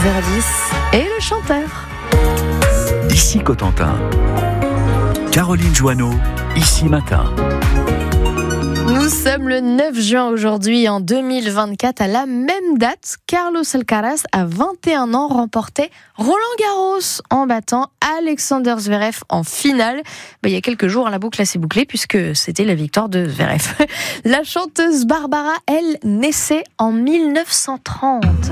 6h10 et le chanteur. Ici Cotentin. Caroline Joanneau, ici Matin. Nous sommes le 9 juin aujourd'hui, en 2024. À la même date, Carlos Alcaraz, à 21 ans, remportait Roland-Garros en battant Alexander Zverev en finale. Il y a quelques jours, la boucle s'est bouclée puisque c'était la victoire de Zverev. La chanteuse Barbara, elle, naissait en 1930.